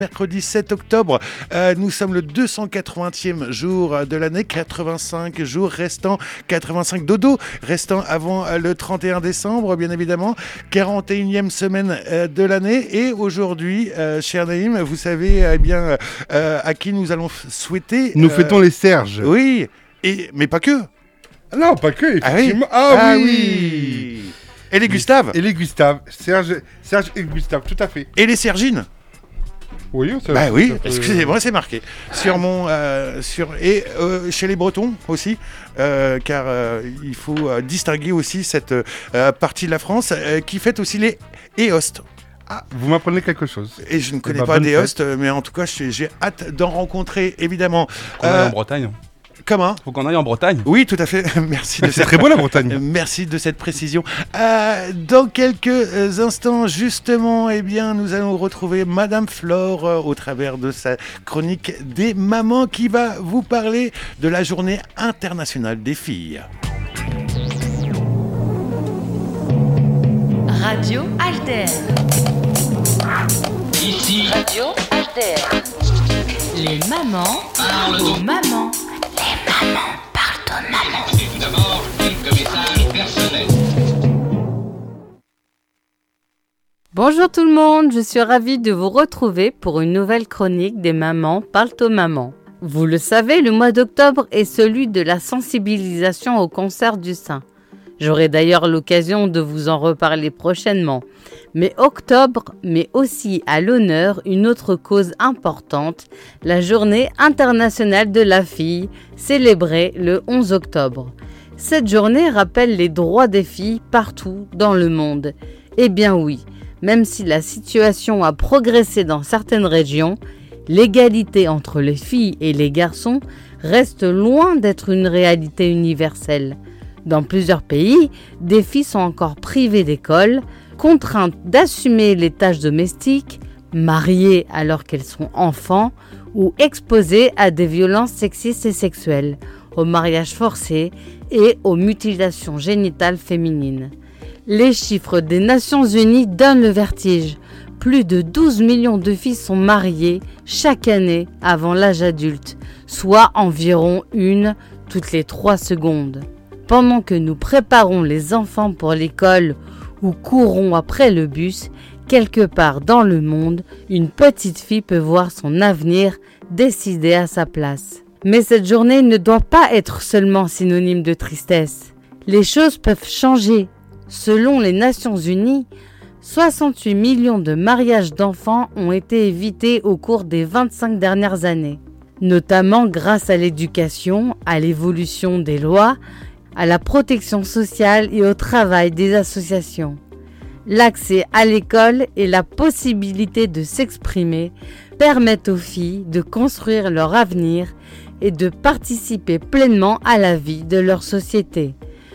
Mercredi 7 octobre, nous sommes le 280e jour de l'année, 85 jours restants, 85 dodo restant avant le 31 décembre, bien évidemment, 41e semaine de l'année. Et aujourd'hui, cher Naïm, vous savez à qui nous allons souhaiter... Nous fêtons les Serges. Oui, mais pas que. Non, pas que, effectivement. Ah oui. Et les Gustave. Et les Gustave. Serge et Gustave, tout à fait. Et les Sergines. Oui, oui, excusez-moi, c'est marqué. Sur mon, chez les Bretons aussi, car il faut distinguer aussi cette partie de la France qui fête aussi les Éostes. Ah, vous m'apprenez quelque chose. Et je ne connais pas d'Éostes, mais en tout cas, j'ai hâte d'en rencontrer, évidemment. On est en Bretagne. Comment ? Faut qu'on aille en Bretagne. Oui, tout à fait. Merci. C'est très beau la Bretagne. Merci de cette précision. Dans quelques instants, justement, nous allons retrouver Madame Flore au travers de sa chronique des mamans qui va vous parler de la journée internationale des filles. Radio Alter. Ici Radio Alter. Les mamans parlent aux mamans. Les mamans parlent aux mamans. Et tout d'abord, quelques messages personnels. Bonjour tout le monde, je suis ravie de vous retrouver pour une nouvelle chronique des mamans parlent aux mamans. Vous le savez, le mois d'octobre est celui de la sensibilisation au cancer du sein. J'aurai d'ailleurs l'occasion de vous en reparler prochainement. Mais octobre met aussi à l'honneur une autre cause importante, la Journée internationale de la fille, célébrée le 11 octobre. Cette journée rappelle les droits des filles partout dans le monde. Eh bien oui, même si la situation a progressé dans certaines régions, l'égalité entre les filles et les garçons reste loin d'être une réalité universelle. Dans plusieurs pays, des filles sont encore privées d'école, contraintes d'assumer les tâches domestiques, mariées alors qu'elles sont enfants ou exposées à des violences sexistes et sexuelles, au mariage forcé et aux mutilations génitales féminines. Les chiffres des Nations Unies donnent le vertige. Plus de 12 millions de filles sont mariées chaque année avant l'âge adulte, soit environ une toutes les 3 secondes. Pendant que nous préparons les enfants pour l'école ou courons après le bus, quelque part dans le monde, une petite fille peut voir son avenir décidé à sa place. Mais cette journée ne doit pas être seulement synonyme de tristesse. Les choses peuvent changer. Selon les Nations Unies, 68 millions de mariages d'enfants ont été évités au cours des 25 dernières années, notamment grâce à l'éducation, à l'évolution des lois, à la protection sociale et au travail des associations. L'accès à l'école et la possibilité de s'exprimer permettent aux filles de construire leur avenir et de participer pleinement à la vie de leur société.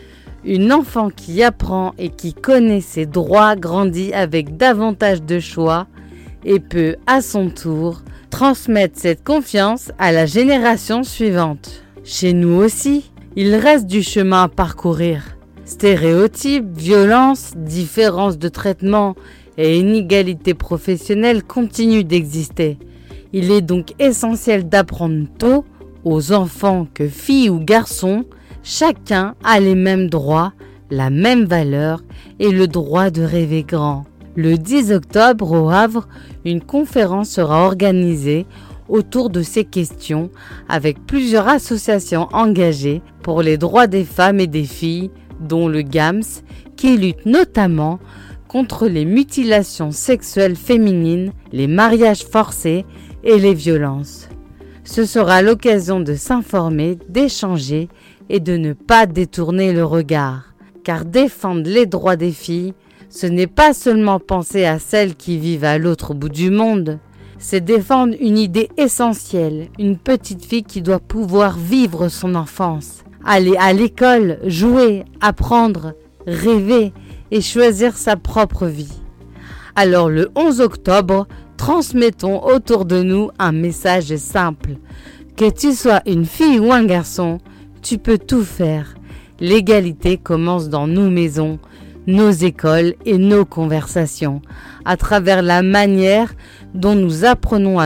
Une enfant qui apprend et qui connaît ses droits grandit avec davantage de choix et peut, à son tour, transmettre cette confiance à la génération suivante. Chez nous aussi, il reste du chemin à parcourir. Stéréotypes, violences, différences de traitement et inégalités professionnelles continuent d'exister. Il est donc essentiel d'apprendre tôt aux enfants que filles ou garçons, chacun a les mêmes droits, la même valeur et le droit de rêver grand. Le 10 octobre au Havre, une conférence sera organisée autour de ces questions avec plusieurs associations engagées pour les droits des femmes et des filles, dont le GAMS, qui lutte notamment contre les mutilations sexuelles féminines, les mariages forcés et les violences. Ce sera l'occasion de s'informer, d'échanger et de ne pas détourner le regard. Car défendre les droits des filles, ce n'est pas seulement penser à celles qui vivent à l'autre bout du monde, c'est défendre une idée essentielle, une petite fille qui doit pouvoir vivre son enfance, aller à l'école, jouer, apprendre, rêver et choisir sa propre vie. Alors le 11 octobre, transmettons autour de nous un message simple. Que tu sois une fille ou un garçon, tu peux tout faire. L'égalité commence dans nos maisons, nos écoles et nos conversations, à travers la manière dont nous apprenons à